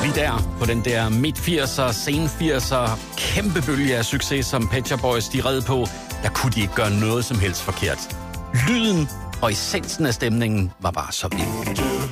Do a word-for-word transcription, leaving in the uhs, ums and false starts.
Lige der, på den der midt-firser, sen-firser, kæmpe bølge af succes, som Pet Shop Boys de red på, der kunne de ikke gøre noget som helst forkert. Lyden og essensen af stemningen var bare så vild.